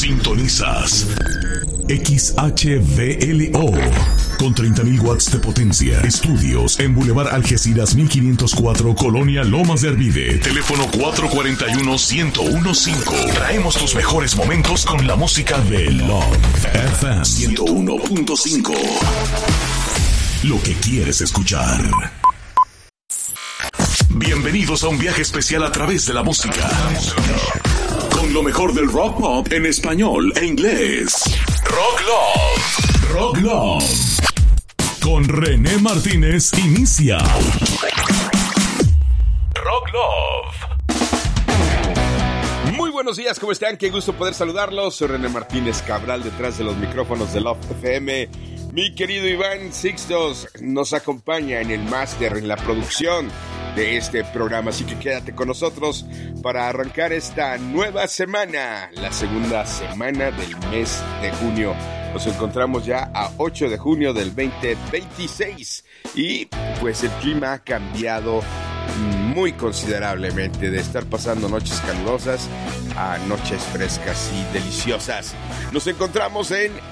Sintonizas XHVLO con 30.000 watts de potencia. Estudios en Boulevard Algeciras 1504, Colonia Lomas de Arvide. Teléfono 441-1015. Traemos tus mejores momentos con la música de Love FM 101.5. Lo que quieres escuchar. Bienvenidos a un viaje especial a través de la música. Con lo mejor del rock pop en español e inglés. Rock Love. Rock Love. Con René Martínez inicia. Rock Love. Muy buenos días, ¿cómo están? Qué gusto poder saludarlos. Soy René Martínez Cabral, detrás de los micrófonos de Love FM. Mi querido Iván Sixtos nos acompaña en el máster, en la producción de este programa, así que quédate con nosotros para arrancar esta nueva semana, la segunda semana del mes de junio. Nos encontramos ya a 8 de junio del 2026 y pues el clima ha cambiado muy considerablemente, de estar pasando noches calurosas a noches frescas y deliciosas. Nos encontramos en